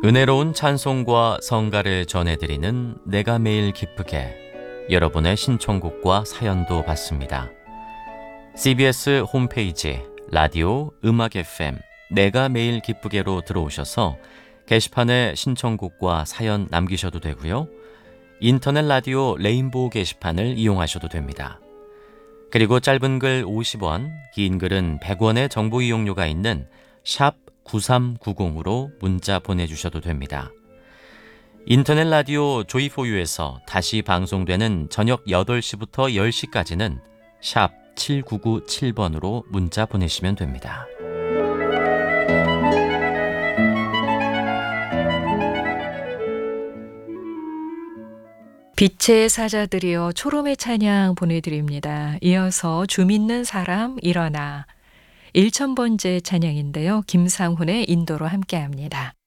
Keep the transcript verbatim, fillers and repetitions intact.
은혜로운 찬송과 성가를 전해드리는 내가 매일 기쁘게, 여러분의 신청곡과 사연도 받습니다. 씨비에스 홈페이지 라디오 음악 에프엠 내가 매일 기쁘게로 들어오셔서 게시판에 신청곡과 사연 남기셔도 되고요. 인터넷 라디오 레인보우 게시판을 이용하셔도 됩니다. 그리고 짧은 글 오십 원, 긴 글은 백 원의 정보 이용료가 있는 샵 구삼구공으로 문자 보내주셔도 됩니다. 인터넷 라디오 조이포유에서 다시 방송되는 저녁 여덟 시부터 열 시까지는 샵 칠구구칠 번으로 문자 보내시면 됩니다. 빛의 사자들이여 초롬의 찬양 보내드립니다. 이어서 주 믿는 사람 일어나 일천 번째 찬양인데요. 김상훈의 인도로 함께합니다.